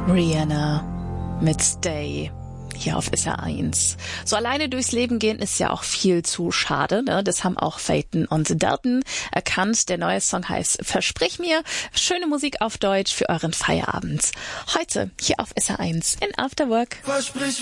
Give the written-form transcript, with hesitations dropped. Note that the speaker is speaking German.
Rihanna mit Stay hier auf SR1. So alleine durchs Leben gehen ist ja auch viel zu schade, ne? Das haben auch Phaeton und Dalton erkannt. Der neue Song heißt Versprich mir. Schöne Musik auf Deutsch für euren Feierabend. Heute hier auf SR1 in After Work. Versprich